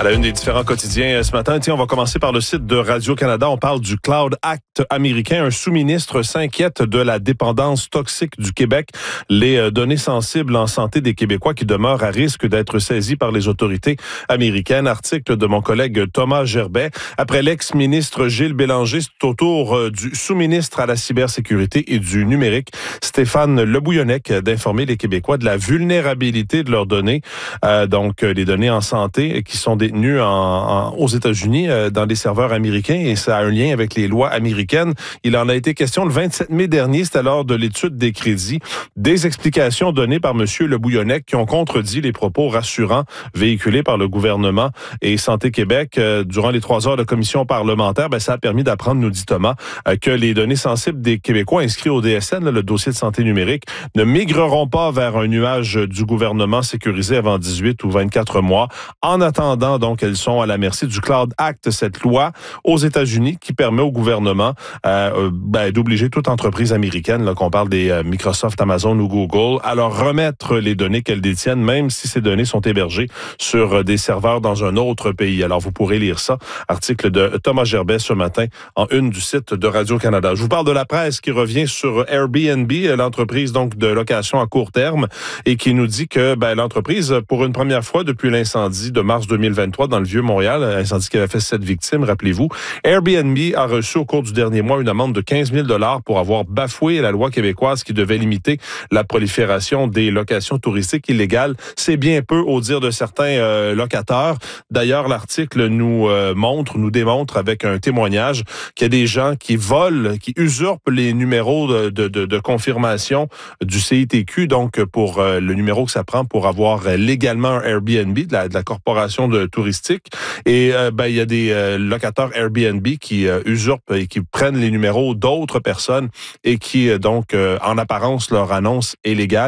À la une des différents quotidiens ce matin, on va commencer par le site de Radio-Canada. On parle du Cloud Act américain. Un sous-ministre s'inquiète de la dépendance toxique du Québec. Les données sensibles en santé des Québécois qui demeurent à risque d'être saisies par les autorités américaines. Article de mon collègue Thomas Gerbet. Après l'ex-ministre Gilles Bélanger, c'est au tour du sous-ministre à la cybersécurité et du numérique, Stéphane Lebouillonnec, d'informer les Québécois de la vulnérabilité de leurs données. Donc, les données en santé qui sont détenues aux États-Unis dans des serveurs américains, et ça a un lien avec les lois américaines. Il en a été question le 27 mai dernier, c'était lors de l'étude des crédits, des explications données par M. Lebouillonnec qui ont contredit les propos rassurants véhiculés par le gouvernement et Santé Québec. Durant les 3 heures de commission parlementaire, ça a permis d'apprendre, nous dit Thomas, que les données sensibles des Québécois inscrits au DSN, le dossier de santé numérique, ne migreront pas vers un nuage du gouvernement sécurisé avant 18 ou 24 mois. En attendant, donc, elles sont à la merci du Cloud Act, cette loi aux États-Unis qui permet au gouvernement d'obliger toute entreprise américaine, là, qu'on parle des Microsoft, Amazon ou Google, à leur remettre les données qu'elles détiennent, même si ces données sont hébergées sur des serveurs dans un autre pays. Alors, vous pourrez lire ça. Article de Thomas Gerbet ce matin en une du site de Radio-Canada. Je vous parle de la presse qui revient sur Airbnb, l'entreprise donc de location à court terme, et qui nous dit que l'entreprise, pour une première fois depuis l'incendie de mars 2023 dans le Vieux-Montréal, incendie qui avait fait 7 victimes, rappelez-vous, Airbnb a reçu au cours du dernier mois une amende de 15 000 $ pour avoir bafoué la loi québécoise qui devait limiter la prolifération des locations touristiques illégales. C'est bien peu au dire de certains locataires. D'ailleurs, l'article nous démontre avec un témoignage qu'il y a des gens qui volent, qui usurpent les numéros de confirmation du CITQ, donc pour le numéro que ça prend pour avoir légalement un Airbnb de la corporation touristique. Et il y a des locataires Airbnb qui usurpent et qui prennent les numéros d'autres personnes et qui, en apparence, leur annonce est légale.